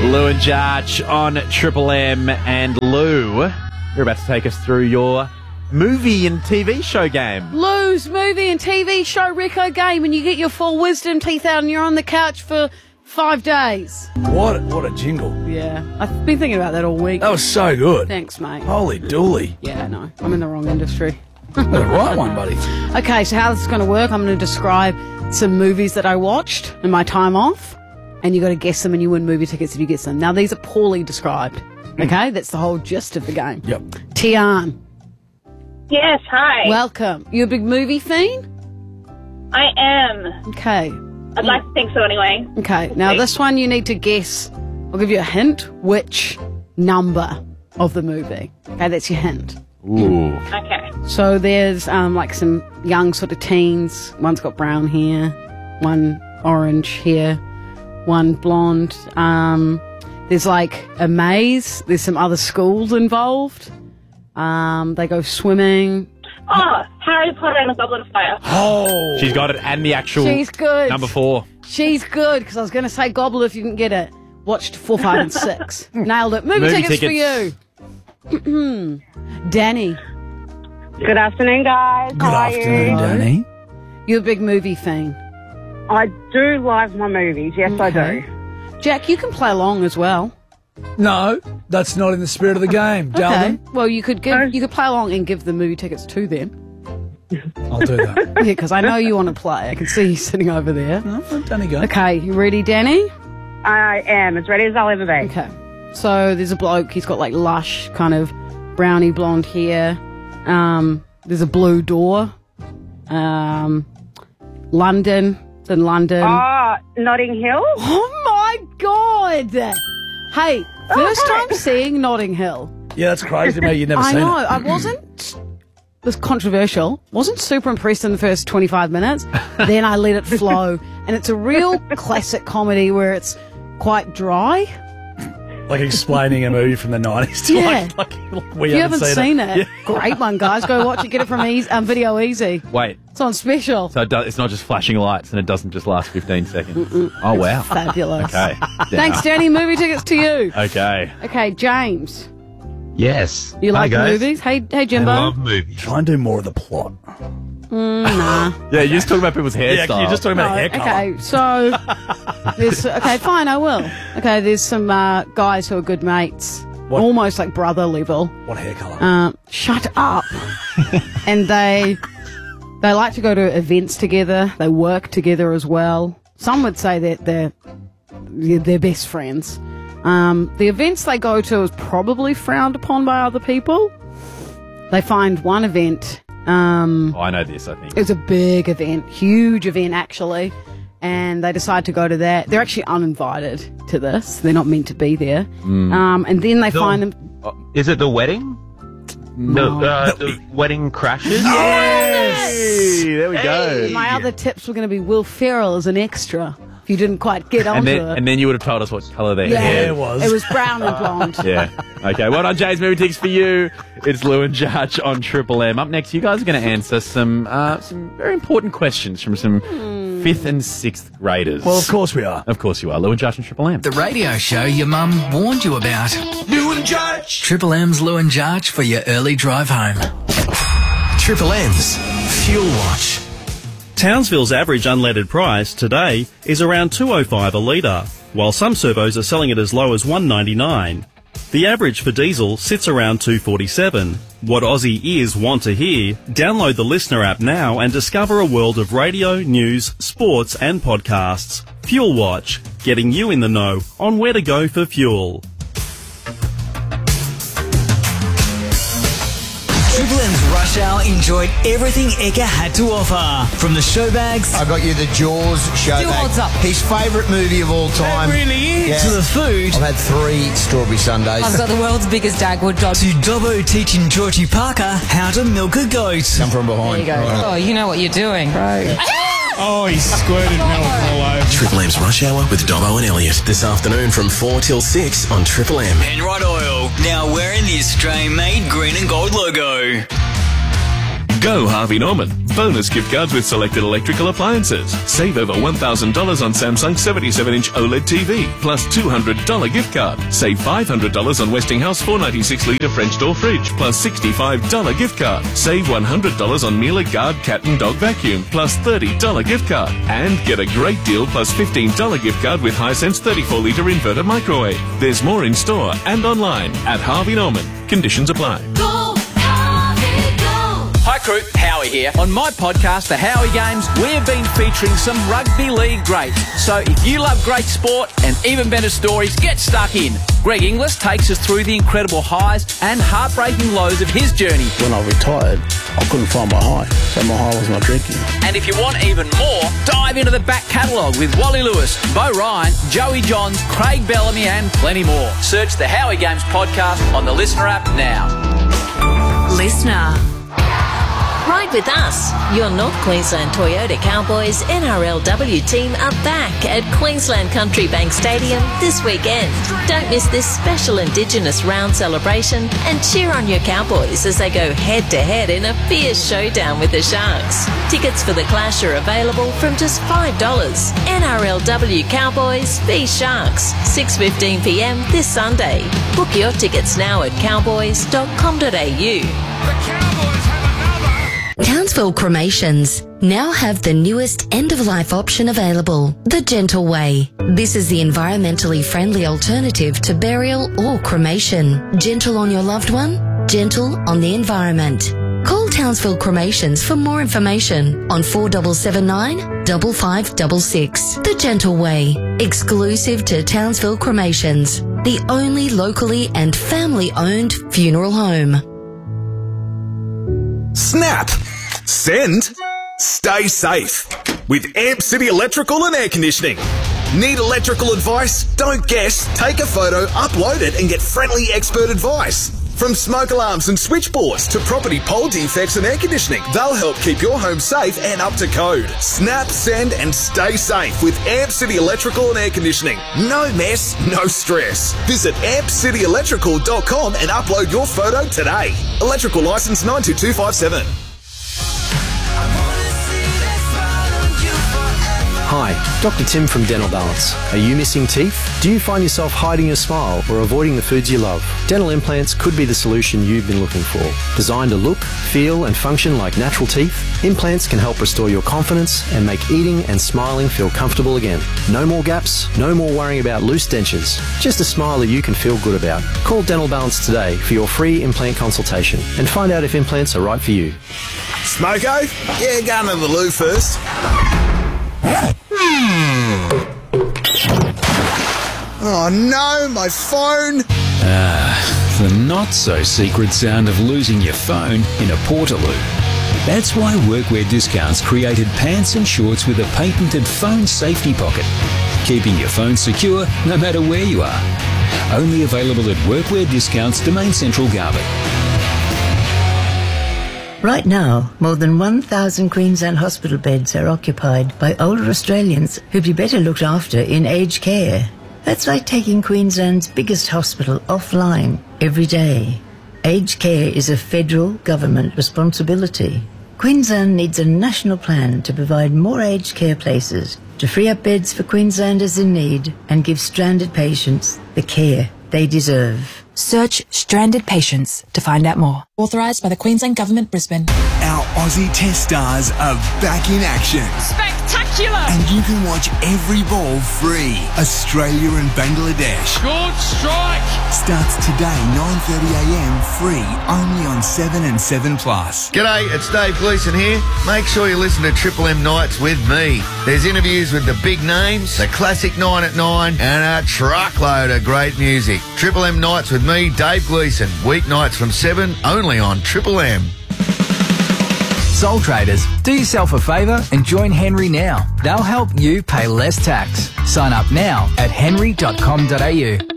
Lou and Jarch on Triple M. And Lou, you're about to take us through your movie and TV show game. Lou's movie and TV show reco game, and you get your full wisdom teeth out and you're on the couch for 5 days. What a jingle. Yeah, I've been thinking about that all week. That was so good. Thanks, mate. Holy dooly. Yeah, no, I'm in the wrong industry. The right one, buddy. Okay, so how this is going to work, I'm going to describe some movies that I watched in my time off, and you got to guess them and you win movie tickets if you guess them. Now, these are poorly described, okay? That's the whole gist of the game. Yep. Tian, Yes, hi. welcome. You a big movie fiend? I am. Okay. I'd like to think so anyway. Okay, now this one you need to guess, I'll give you a hint, which number of the movie. Okay, that's your hint. Ooh. Okay. So there's like some young sort of teens. One's got brown hair, one orange hair, one blonde. There's like a maze. There's some other schools involved. They go swimming. Oh, Harry Potter and the Goblet of Fire. Oh. She's got it, and the actual She's good. number 4. She's good, because I was going to say Goblet if you didn't get it. Watched 4, 5, and 6. Nailed it. Movie tickets for you. Danny. Good afternoon, guys. Good afternoon, Danny. You're a big movie fiend. I do love my movies. Yes, I do. Jack, you can play along as well. No, that's not in the spirit of the game, darling. Okay. Well, you could play along and give the movie tickets to them. I'll do that. Yeah, because I know you want to play. I can see you sitting over there. No, let Danny go. Okay, you ready, Danny? I am as ready as I'll ever be. Okay. So there's a bloke. He's got like lush kind of brownie blonde hair. There's a blue door. London. It's in London. Oh, Notting Hill? Oh my God! Hey, first time seeing Notting Hill. Yeah, that's crazy, mate. You've never I seen know. it. I wasn't. It was controversial. Wasn't super impressed in the first 25 minutes. Then I let it flow, and it's a real classic comedy where it's quite dry. Like explaining a movie from the 90s to Yeah. like we If you haven't haven't seen it. it, great one, guys. Go watch it. Get it from Video Easy. Wait, It's on special. so it's not just flashing lights and it doesn't just last 15 seconds. Oh, wow. Fabulous. Okay. Thanks, Danny. Movie tickets to you. Okay. Okay, James. Yes. You like Hi, guys. movies? Hey, Jimbo. I love movies. Try and do more of the plot. Nah. Yeah, you're just talking about people's hairstyle. Yeah, you're just talking about No, hair colour. okay, so okay, fine, I will. Okay, there's some guys who are good mates, What? almost like brother level. What hair colour? Shut up. And they like to go to events together. They work together as well. Some would say that they're best friends. The events they go to is probably frowned upon by other people. They find one event. Oh, I know this, I think. It was a big event, huge event actually, and they decide to go to that. They're actually uninvited to this. They're not meant to be there. And then they find them. Is it the wedding? No. The wedding crashes? Hey, there we go. My other tips were going to be Will Ferrell as an extra. If you didn't quite get onto it. And then you would have told us what colour their Yeah, hair Hair was. It was brown and blonde. Yeah. Okay. Well done, Jay's movie tickets for you. It's Lou and Jarch on Triple M. Up next, you guys are going to answer some very important questions from some 5th and 6th graders. Well, of course we are. Of course you are. Lou and Jarch on Triple M. The radio show your mum warned you about. Lou and Jarch. Triple M's Lou and Jarch for your early drive home. Triple M's Fuel Watch. Townsville's average unleaded price today is around $2.05 a litre, while some servos are selling it as low as $1.99. The average for diesel sits around $2.47. What Aussie ears want to hear? Download the Listener app now and discover a world of radio, news, sports and podcasts. Fuel Watch, getting you in the know on where to go for fuel. Triple M's Rush Hour enjoyed everything Eka had to offer. From the show bags I got you the Jaws show Still bag. holds up. His favourite movie of all time. It really is. To the food. I've had 3 strawberry sundaes. I've got the world's biggest Dagwood dog. To Dobbo teaching Georgie Parker how to milk a goat. Come from behind. There you go. Oh, you know what you're doing. Right. Oh, he squirted milk all over. Triple M's Rush Hour with Dobbo and Elliot. This afternoon from 4 till 6 on Triple M. Penrod Oil, now wearing the Australian-made green and gold logo. Go Harvey Norman. Bonus gift cards with selected electrical appliances. Save over $1,000 on Samsung 77-inch OLED TV, plus $200 gift card. Save $500 on Westinghouse 496-litre French door fridge, plus $65 gift card. Save $100 on Miele Guard cat and dog vacuum, plus $30 gift card. And get a great deal plus $15 gift card with Hisense 34-litre inverter microwave. There's more in store and online at Harvey Norman. Conditions apply. Hi crew, Howie here. On my podcast, The Howie Games, we have been featuring some rugby league greats. So if you love great sport and even better stories, get stuck in. Greg Inglis takes us through the incredible highs and heartbreaking lows of his journey. When I retired, I couldn't find my high, so my high was my drinking. And if you want even more, dive into the back catalogue with Wally Lewis, Bo Ryan, Joey Johns, Craig Bellamy and plenty more. Search The Howie Games podcast on the Listener app now. Listener. Ride with us. Your North Queensland Toyota Cowboys NRLW team are back at Queensland Country Bank Stadium this weekend. Don't miss this special Indigenous round celebration and cheer on your Cowboys as they go head-to-head in a fierce showdown with the Sharks. Tickets for the clash are available from just $5. NRLW Cowboys v Sharks, 6:15pm this Sunday. Book your tickets now at cowboys.com.au. Townsville Cremations now have the newest end-of-life option available, the Gentle Way. This is the environmentally friendly alternative to burial or cremation. Gentle on your loved one, gentle on the environment. Call Townsville Cremations for more information on 4779 5566. The Gentle Way, exclusive to Townsville Cremations, the only locally and family-owned funeral home. Snap! Send! Stay safe with Amp City Electrical and Air Conditioning. Need electrical advice? Don't guess. Take a photo, upload it and get friendly expert advice. From smoke alarms and switchboards to property pole defects and air conditioning, they'll help keep your home safe and up to code. Snap, send and stay safe with Amp City Electrical and Air Conditioning. No mess, no stress. Visit ampcityelectrical.com and upload your photo today. Electrical licence 92257. Hi, Dr. Tim from Dental Balance. Are you missing teeth? Do you find yourself hiding your smile or avoiding the foods you love? Dental implants could be the solution you've been looking for. Designed to look, feel and function like natural teeth, implants can help restore your confidence and make eating and smiling feel comfortable again. No more gaps, no more worrying about loose dentures. Just a smile that you can feel good about. Call Dental Balance today for your free implant consultation and find out if implants are right for you. Smoko? Yeah, go to the loo first. Oh no, my phone! The not-so-secret sound of losing your phone in a Portaloo. That's why Workwear Discounts created pants and shorts with a patented phone safety pocket, keeping your phone secure no matter where you are. Only available at Workwear Discounts, Domain Central, Garbutt. Right now, more than 1,000 Queensland hospital beds are occupied by older Australians who'd be better looked after in aged care. That's like taking Queensland's biggest hospital offline every day. Aged care is a federal government responsibility. Queensland needs a national plan to provide more aged care places, to free up beds for Queenslanders in need and give stranded patients the care they deserve. Search Stranded Patients to find out more. Authorised by the Queensland Government, Brisbane. Our Aussie Test stars are back in action. Spectacular! And you can watch every ball free. Australia and Bangladesh. Good strike! Starts today, 9:30am, free, only on 7 and 7 Plus. G'day, it's Dave Gleeson here. Make sure you listen to Triple M Nights with me. There's interviews with the big names, the classic 9 at 9, and a truckload of great music. Triple M Nights with me, Dave Gleeson. Weeknights from 7, only on Triple M. Sole traders, do yourself a favour and join Henry now. They'll help you pay less tax. Sign up now at henry.com.au.